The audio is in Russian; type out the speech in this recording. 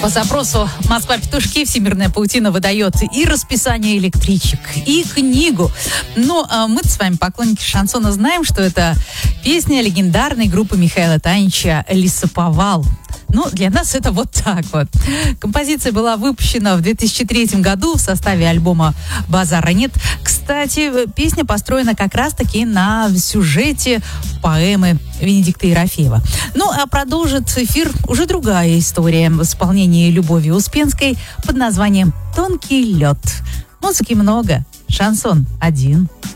По запросу «Москва-петушки» Всемирная паутина выдает и расписание электричек, и книгу. Но мы-то с вами, поклонники шансона, знаем, что это песня легендарной группы Михаила Танича «Лесоповал». Ну, для нас это вот так вот. Композиция была выпущена в 2003 году в составе альбома «Базара нет». Кстати, песня построена как раз-таки на сюжете поэмы Венедикта Ерофеева. Ну, а продолжит эфир уже другая история в исполнении Любови Успенской под названием «Тонкий лед». Музыки много, шансон один.